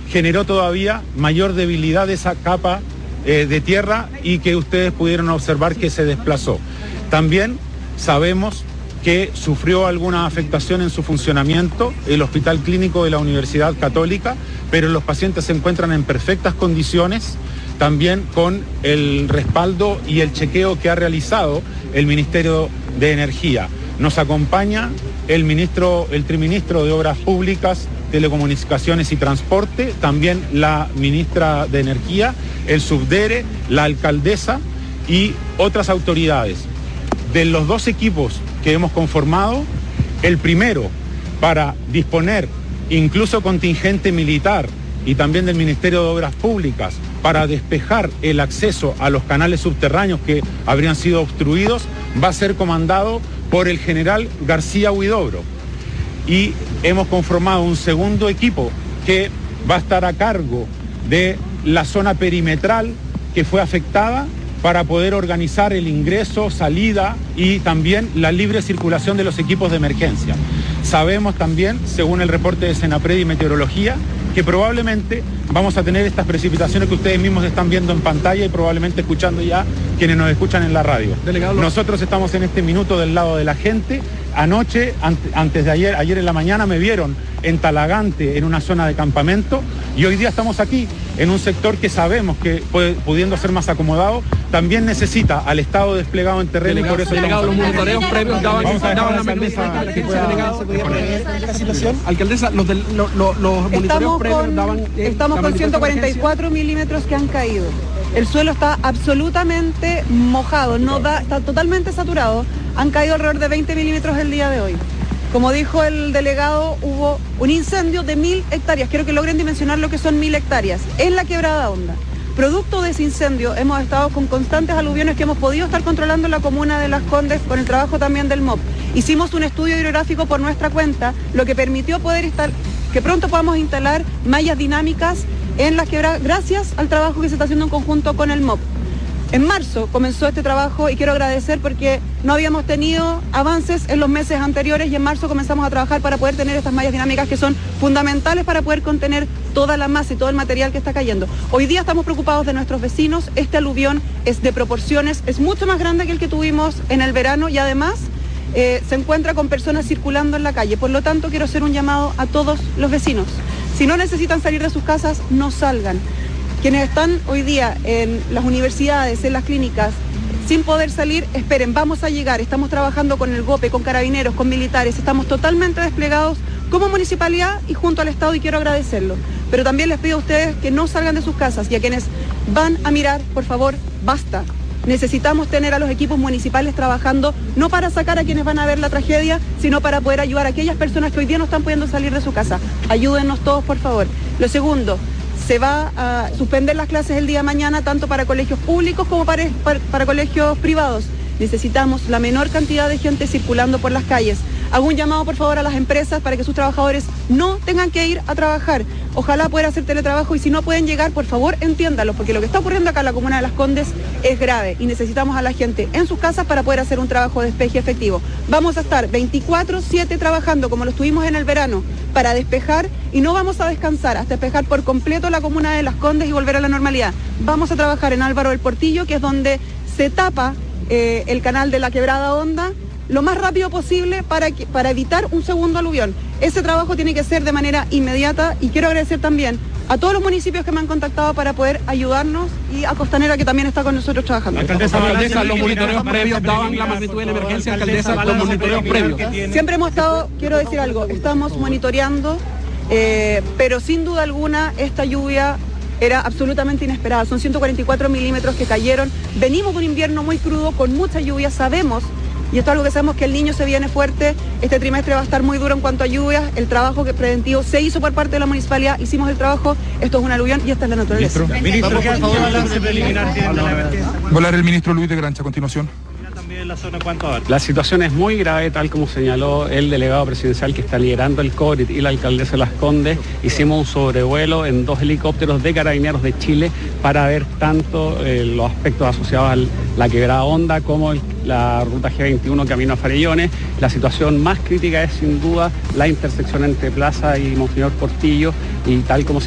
generó todavía mayor debilidad de esa capa de tierra y que ustedes pudieron observar que se desplazó. También sabemos que sufrió alguna afectación en su funcionamiento el Hospital Clínico de la Universidad Católica, pero los pacientes se encuentran en perfectas condiciones, también con el respaldo y el chequeo que ha realizado el Ministerio de Energía. Nos acompaña el triministro de Obras Públicas, Telecomunicaciones y Transporte, también la ministra de Energía, el subdere, la alcaldesa y otras autoridades. De los 2 equipos que hemos conformado, el primero para disponer incluso contingente militar y también del Ministerio de Obras Públicas para despejar el acceso a los canales subterráneos que habrían sido obstruidos, va a ser comandado por el general García Huidobro. Y hemos conformado un segundo equipo que va a estar a cargo de la zona perimetral que fue afectada para poder organizar el ingreso, salida y también la libre circulación de los equipos de emergencia. Sabemos también, según el reporte de Senapred y Meteorología, que probablemente vamos a tener estas precipitaciones que ustedes mismos están viendo en pantalla y probablemente escuchando ya quienes nos escuchan en la radio. Nosotros estamos en este minuto del lado de la gente. Anoche, antes de ayer en la mañana me vieron en Talagante, en una zona de campamento, y hoy día estamos aquí, en un sector que sabemos que, pudiendo ser más acomodado, también necesita al Estado desplegado en terreno. Delegado, y por eso los monitoreos previos daban la situación. Alcaldesa, los monitoreos previos daban... Estamos con 144 milímetros que han caído. El suelo está absolutamente mojado, está totalmente saturado. Han caído alrededor de 20 milímetros el día de hoy. Como dijo el delegado, hubo un incendio de 1000 hectáreas. Quiero que logren dimensionar lo que son 1000 hectáreas en la Quebrada Honda. Producto de ese incendio hemos estado con constantes aluviones que hemos podido estar controlando en la comuna de Las Condes con el trabajo también del MOP. Hicimos un estudio hidrográfico por nuestra cuenta, lo que permitió que pronto podamos instalar mallas dinámicas en las quebradas gracias al trabajo que se está haciendo en conjunto con el MOP. En marzo comenzó este trabajo y quiero agradecer porque no habíamos tenido avances en los meses anteriores y en marzo comenzamos a trabajar para poder tener estas mallas dinámicas que son fundamentales para poder contener toda la masa y todo el material que está cayendo. Hoy día estamos preocupados de nuestros vecinos, este aluvión es de proporciones, es mucho más grande que el que tuvimos en el verano y además se encuentra con personas circulando en la calle. Por lo tanto, quiero hacer un llamado a todos los vecinos. Si no necesitan salir de sus casas, no salgan. Quienes están hoy día en las universidades, en las clínicas, sin poder salir, esperen, vamos a llegar. Estamos trabajando con el GOPE, con carabineros, con militares, estamos totalmente desplegados como municipalidad y junto al Estado y quiero agradecerlo. Pero también les pido a ustedes que no salgan de sus casas y a quienes van a mirar, por favor, basta. Necesitamos tener a los equipos municipales trabajando, no para sacar a quienes van a ver la tragedia, sino para poder ayudar a aquellas personas que hoy día no están pudiendo salir de su casa. Ayúdennos todos, por favor. Lo segundo, se va a suspender las clases el día de mañana, tanto para colegios públicos como para colegios privados. Necesitamos la menor cantidad de gente circulando por las calles. Hago un llamado, por favor, a las empresas para que sus trabajadores no tengan que ir a trabajar. Ojalá puedan hacer teletrabajo y si no pueden llegar, por favor, entiéndanlo, porque lo que está ocurriendo acá en la comuna de Las Condes es grave y necesitamos a la gente en sus casas para poder hacer un trabajo de despeje efectivo. Vamos a estar 24/7 trabajando como lo estuvimos en el verano para despejar y no vamos a descansar hasta despejar por completo la comuna de Las Condes y volver a la normalidad. Vamos a trabajar en Álvaro del Portillo, que es donde se tapa el canal de la Quebrada Honda lo más rápido posible para evitar un segundo aluvión. Ese trabajo tiene que ser de manera inmediata y quiero agradecer también a todos los municipios que me han contactado para poder ayudarnos y a Costanera que también está con nosotros trabajando. Alcaldesa, los monitoreos previos daban la magnitud de la emergencia, alcaldesa, los monitoreos previos. Siempre hemos estado, quiero decir algo, estamos monitoreando, pero sin duda alguna esta lluvia era absolutamente inesperada. Son 144 milímetros que cayeron. Venimos de un invierno muy crudo, con mucha lluvia, sabemos. Y esto es algo que sabemos que el Niño se viene fuerte, este trimestre va a estar muy duro en cuanto a lluvias, el trabajo preventivo se hizo por parte de la municipalidad, hicimos el trabajo, esto es un aluvión y esta es la naturaleza. Ministro, ¿qué balance preliminar tiene de la emergencia? Va a hablar el ministro Luis de Grancha a continuación. La situación es muy grave, tal como señaló el delegado presidencial que está liderando el CORIT y la alcaldesa de Las Condes. Hicimos un sobrevuelo en 2 helicópteros de Carabineros de Chile para ver tanto los aspectos asociados a la Quebrada Honda como la ruta G21 camino a Farellones. La situación más crítica es sin duda la intersección entre Plaza y Monseñor Portillo y tal como